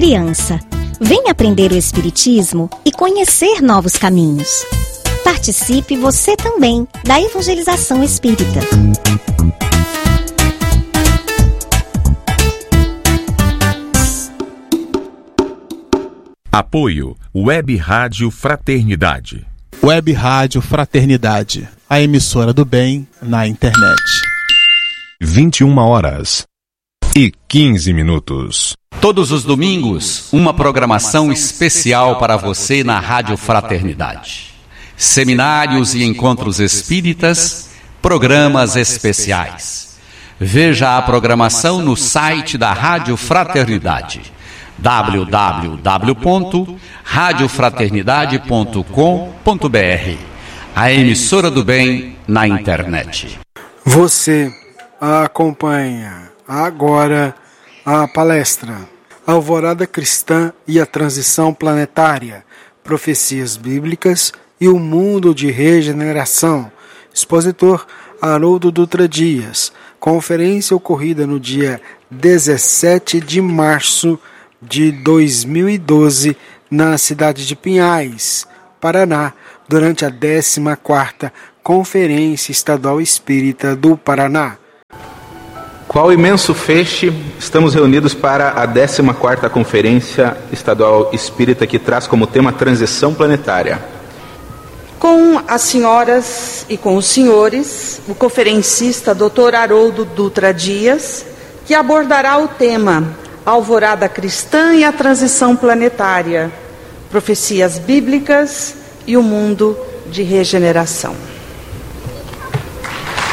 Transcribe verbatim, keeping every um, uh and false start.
criança. Vem aprender o Espiritismo e conhecer novos caminhos. Participe você também da evangelização espírita. Apoio Web Rádio Fraternidade. Web Rádio Fraternidade, a emissora do bem na internet. vinte e uma horas e quinze minutos. Todos os domingos, uma programação especial para você na Rádio Fraternidade. Seminários e encontros espíritas, programas especiais. Veja a programação no site da Rádio Fraternidade, w w w ponto rádio fraternidade ponto com ponto b r, a emissora do bem na internet. Você acompanha agora a palestra Alvorada Cristã e a Transição Planetária, Profecias Bíblicas e o Mundo de Regeneração. Expositor Haroldo Dutra Dias. Conferência ocorrida no dia dezessete de março de dois mil e doze na cidade de Pinhais, Paraná, durante a décima quarta Conferência Estadual Espírita do Paraná. Qual imenso feixe, estamos reunidos para a décima quarta Conferência Estadual Espírita, que traz como tema Transição Planetária. Com as senhoras e com os senhores, o conferencista doutor Haroldo Dutra Dias, que abordará o tema Alvorada Cristã e a Transição Planetária, Profecias Bíblicas e o Mundo de Regeneração.